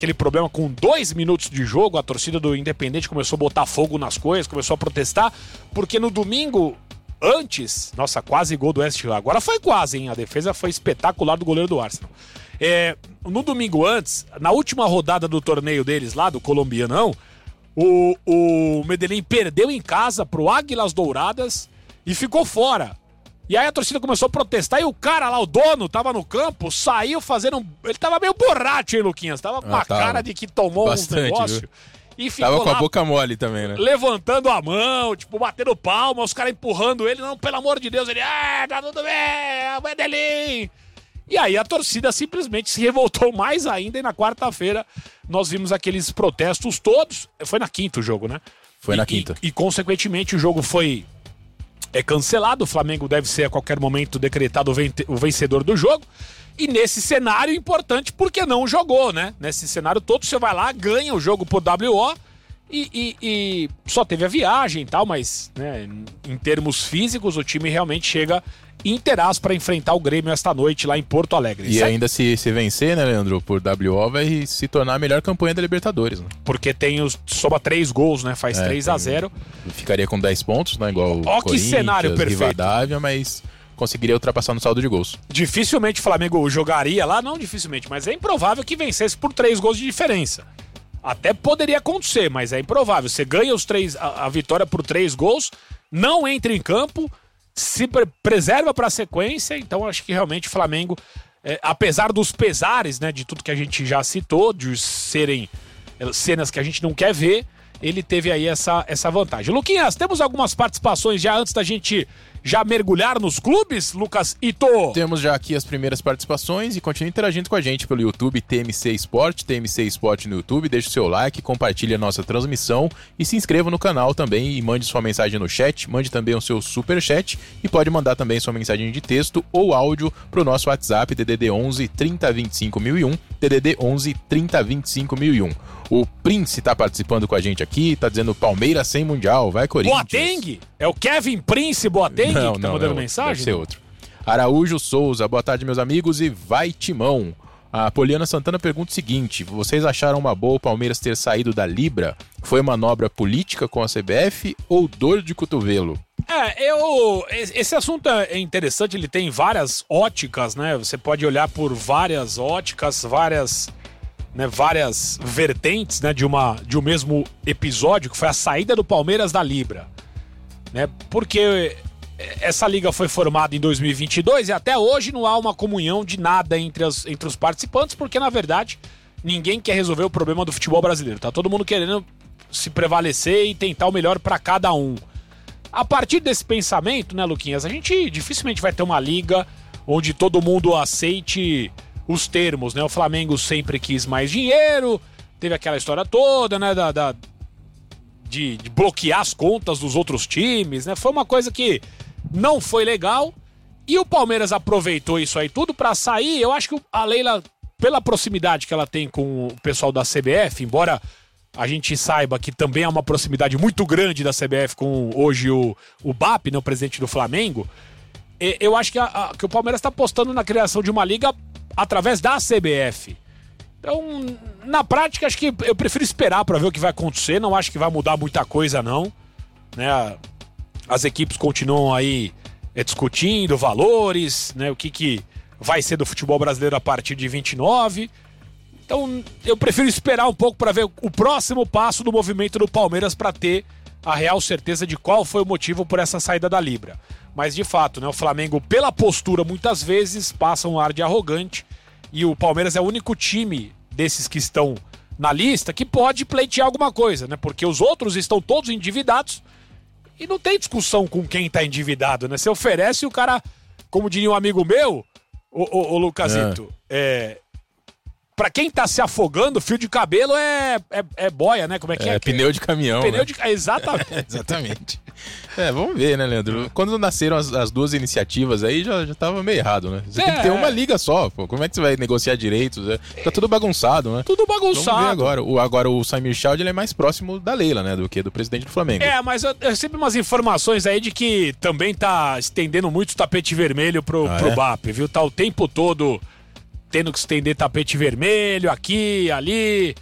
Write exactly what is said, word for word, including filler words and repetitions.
aquele problema com dois minutos de jogo, a torcida do Independente começou a botar fogo nas coisas, começou a protestar, porque no domingo antes, nossa, quase gol do West Ham, agora foi quase, hein? A defesa foi espetacular do goleiro do Arsenal. É, no domingo antes, na última rodada do torneio deles lá, do colombianão, o, o Medellín perdeu em casa pro Águilas Douradas e ficou fora. E aí a torcida começou a protestar e o cara lá, o dono, tava no campo, saiu fazendo um... Ele tava meio borracho, hein, Luquinhas? Tava com uma ah, cara de que tomou bastante, uns negócios. E ficou tava com lá, a boca mole também, né? Levantando a mão, tipo, batendo palma, os caras empurrando ele. Não, pelo amor de Deus, ele... Ah, tá tudo bem, é o Medellín. E aí a torcida simplesmente se revoltou mais ainda e na quarta-feira nós vimos aqueles protestos todos. Foi na quinta o jogo, né? Foi e, na quinta. E, e consequentemente o jogo foi é, cancelado. O Flamengo deve ser a qualquer momento decretado o vencedor do jogo. E nesse cenário importante, porque não jogou, né? Nesse cenário todo você vai lá, ganha o jogo por W O e, e, e só teve a viagem e tal, mas né, em termos físicos o time realmente chega inteiraço para enfrentar o Grêmio esta noite lá em Porto Alegre. E certo? Ainda se, se vencer, né, Leandro, por W O vai se tornar a melhor campanha da Libertadores, né? Porque tem os, soma três gols, né? Faz é, três a zero. Ficaria com dez pontos, né? Igual o Ó, que cenário perfeito. Rivadavia, mas conseguiria ultrapassar no saldo de gols. Dificilmente o Flamengo jogaria lá, não dificilmente, mas é improvável que vencesse por três gols de diferença. Até poderia acontecer, mas é improvável. Você ganha os três, a, a vitória por três gols, não entra em campo, se pre- preserva para a sequência, então acho que realmente o Flamengo, é, apesar dos pesares, né, de tudo que a gente já citou, de serem é, cenas que a gente não quer ver, ele teve aí essa, essa vantagem. Luquinhas, temos algumas participações já antes da gente já mergulhar nos clubes, Lucas Ito? Temos já aqui as primeiras participações e continue interagindo com a gente pelo YouTube T M C Sport, T M C Sport no YouTube, deixe o seu like, compartilhe a nossa transmissão e se inscreva no canal também e mande sua mensagem no chat, mande também o seu superchat e pode mandar também sua mensagem de texto ou áudio para o nosso WhatsApp D D D onze, trinta, vinte e cinco mil e um, D D D onze, trinta, vinte e cinco mil e um. O Prince tá participando com a gente aqui, tá dizendo Palmeiras sem Mundial, vai Corinthians. Boateng? É o Kevin Prince Boateng não, que tá não, mandando não, mensagem? Deve ser outro. Araújo Souza, boa tarde meus amigos e vai Timão. A Poliana Santana pergunta o seguinte, vocês acharam uma boa o Palmeiras ter saído da Libra? Foi manobra política com a C B F ou dor de cotovelo? É, eu... Esse assunto é interessante, ele tem várias óticas, né? Você pode olhar por várias óticas, várias... Né, várias vertentes, né, de, uma, de um mesmo episódio, que foi a saída do Palmeiras da Libra, né, porque essa liga foi formada em dois mil e vinte e dois e até hoje não há uma comunhão de nada entre, as, entre os participantes, porque na verdade ninguém quer resolver o problema do futebol brasileiro, tá todo mundo querendo se prevalecer e tentar o melhor para cada um. A partir desse pensamento, né, Luquinhas, a gente dificilmente vai ter uma liga onde todo mundo aceite os termos, né? O Flamengo sempre quis mais dinheiro, teve aquela história toda, né? Da, da, de, de bloquear as contas dos outros times, né? Foi uma coisa que não foi legal e o Palmeiras aproveitou isso aí tudo pra sair. Eu acho que a Leila, pela proximidade que ela tem com o pessoal da C B F, embora a gente saiba que também há uma proximidade muito grande da C B F com hoje o, o B A P, né? O presidente do Flamengo, eu acho que, a, a, que o Palmeiras tá apostando na criação de uma liga através da C B F. Então, na prática, acho que eu prefiro esperar para ver o que vai acontecer. Não acho que vai mudar muita coisa, não. Né? As equipes continuam aí é, discutindo valores, né? O que, que vai ser do futebol brasileiro a partir de vinte e nove. Então, eu prefiro esperar um pouco para ver o próximo passo do movimento do Palmeiras para ter a real certeza de qual foi o motivo por essa saída da Libra. Mas, de fato, né, o Flamengo, pela postura, muitas vezes, passa um ar de arrogante e o Palmeiras é o único time desses que estão na lista que pode pleitear alguma coisa, né? Porque os outros estão todos endividados e não tem discussão com quem está endividado, né? Você oferece e o cara, como diria um amigo meu, o, o, o Lucasito, é... é pra quem tá se afogando, fio de cabelo é, é, é boia, né? Como é que é? É pneu de caminhão. Pneu né? de Exatamente. Exatamente. É, vamos ver, né, Leandro? Quando nasceram as, as duas iniciativas aí, já, já tava meio errado, né? Você é, tem que ter uma liga só, pô. Como é que você vai negociar direitos? É, tá tudo bagunçado, né? Tudo bagunçado. Vamos ver agora. O, agora o Samir Chald, ele é mais próximo da Leila, né? Do que do presidente do Flamengo. É, mas eu, eu recebi umas informações aí de que também tá estendendo muito o tapete vermelho pro, ah, pro é? B A P, viu? Tá o tempo todo tendo que estender tapete vermelho aqui, ali,